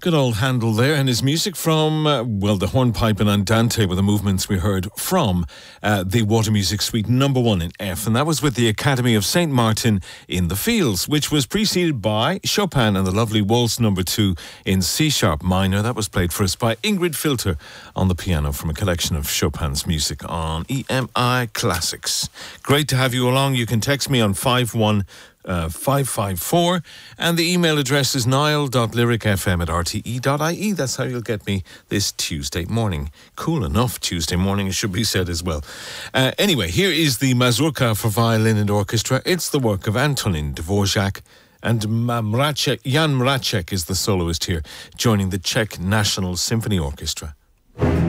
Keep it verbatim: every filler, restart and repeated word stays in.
Good old Handel there, and his music from, uh, well, the hornpipe and Andante were the movements we heard from uh, the Water Music Suite number one in F, and that was with the Academy of Saint Martin in the Fields, which was preceded by Chopin and the lovely Waltz number two in C-sharp minor. That was played for us by Ingrid Filter on the piano from a collection of Chopin's music on E M I Classics. Great to have you along. You can text me on five one Uh, five five four, and the email address is niall dot lyric f m at r t e dot i e. That's how you'll get me this Tuesday morning. Cool enough Tuesday morning, it should be said as well. Uh, anyway, here is the Mazurka for violin and orchestra. It's the work of Antonin Dvorak, and Mracek, Jan Mracek is the soloist here, joining the Czech National Symphony Orchestra.